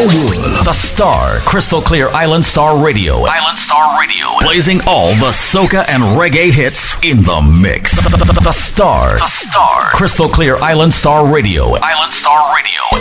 Smallwood. The Star, Crystal Clear Island Star Radio. Island Star Radio. Blazing all the soca and reggae hits in the mix. The Star, Crystal Clear Island Star Radio. Island Star